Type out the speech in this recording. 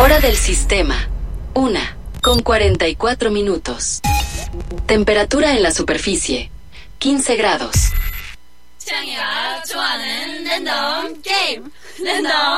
Hora del sistema, 1:44. Temperatura en la superficie, 15 grados. 창이가 좋아하는 랜덤 게임 랜덤